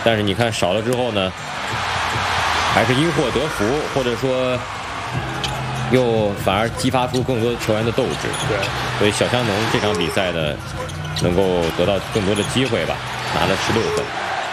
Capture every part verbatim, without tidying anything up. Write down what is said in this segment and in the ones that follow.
但是你看少了之后呢，还是因祸得福，或者说又反而激发出更多球员的斗志。 对， 所以小香农这场比赛呢，能够得到更多的机会吧，拿了十六分。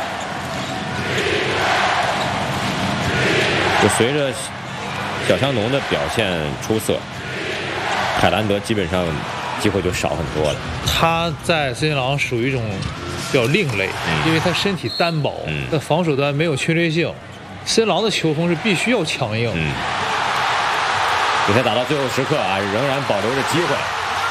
就随着小香农的表现出色，海兰德基本上机会就少很多了。 他在森林狼属于一种比较另类， 嗯、 因为他身体单薄， 嗯， 在防守端没有侵略性。森林狼的球风是必须要强硬。 嗯。比赛打到最后时刻啊，仍然保留着机会。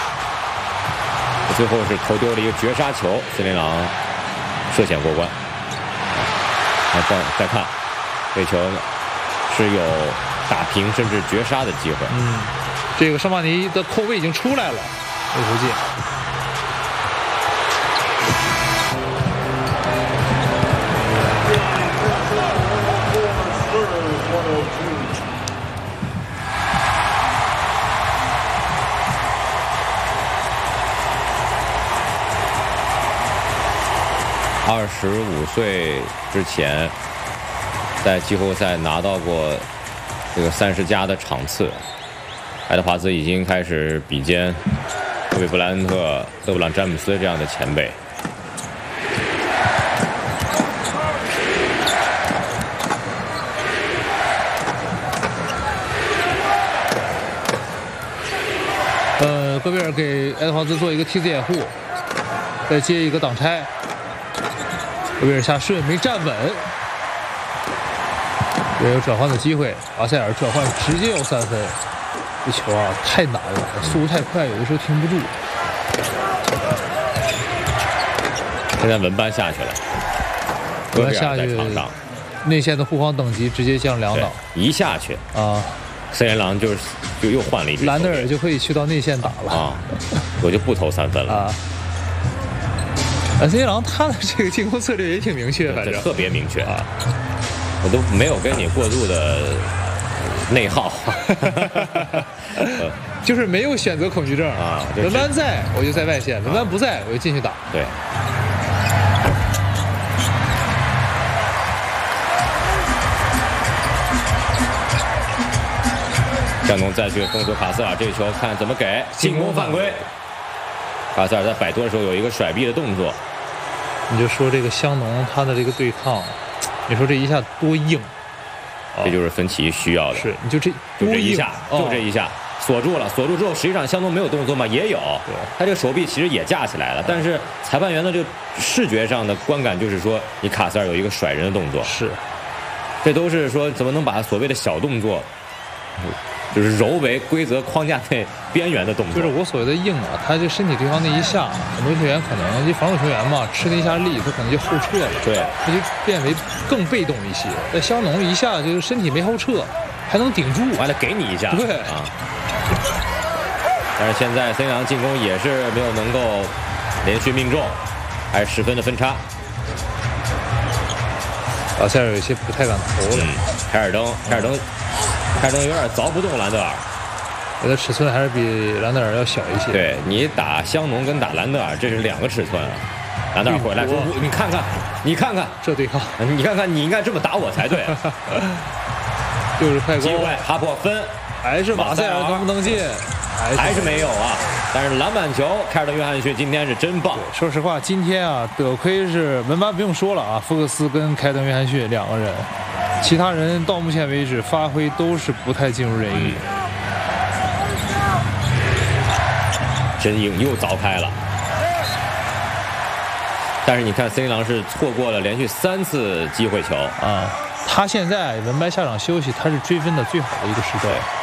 最后是投丢了一个绝杀球，森林狼涉险过关。啊，再再看，这球是有打平甚至绝杀的机会。 嗯，这个尚帕尼的后卫已经出来了，没投进。 二十五岁之前，在季后赛拿到过这个三十加的场次，爱德华兹已经开始比肩科比布莱恩特、勒布朗詹姆斯这样的前辈。 呃，戈贝尔给爱德华兹做一个 T 字掩护，再接一个挡拆。戈贝尔下顺没站稳，也有转换的机会。阿塞尔转换直接有三分，这球啊太难了，速度太快，有的时候停不住。 现在文班下去了， 戈贝尔下去， 场上内线的护航等级直接降两档， 一下去啊， 森林狼就是就又换了一支， 兰德尔就可以去到内线打了啊，我就不投三分了啊。森林狼他的这个进攻策略也挺明确，反正特别明确啊，我都没有跟你过度的内耗， 就是没有选择恐惧症啊。 文班在我就在外线，文班不在我就进去打。 对。香农再去封锁卡斯尔，这个球看怎么给，进攻犯规。卡斯尔在摆脱的时候有一个甩臂的动作。 你就说这个香农他的这个对抗，你说这一下多硬， 这就是芬奇需要的。 是，你就这就这一下，就这一下锁住了，锁住之后，实际上香农没有动作吗？也有，他这个手臂其实也架起来了，但是裁判员的这个视觉上的观感就是说，你卡斯尔有一个甩人的动作， 是， 这都是说怎么能把所谓的小动作。就是揉为规则框架内边缘的动作， 就是我所谓的硬啊，他就身体对方那一下，很多球员可能就防守球员嘛，吃那一下力，他可能就后撤了， 对， 他就变为更被动一些。但香农一下就是身体没后撤，还能顶住， 完了给你一下， 对啊。但是现在森林狼进攻也是没有能够连续命中，还是十分的分差。 老塞尔有些不太敢投了， 嗯、凯尔登，凯尔登。凯尔登有点凿不动兰德尔， 他的尺寸还是比兰德尔要小一些。 对，你打香农跟打兰德尔，这是两个尺寸啊。兰德尔回来说：“你看看，你看看这对抗， 你看看，你应该这么打我才对。” 就是快攻， 机会，哈珀分， 还是马塞尔能不能进？ 还是还是没有啊。但是篮板球，凯尔登·约翰逊今天是真棒。 说实话，今天啊，得亏是文班不用说了啊，福克斯跟凯尔登·约翰逊两个人。其他人到目前为止发挥都是不太尽如人意， 真硬又凿开了。但是你看，森林狼是错过了连续三次机会球啊！他现在文班下场休息，他是追分的最好的一个时段。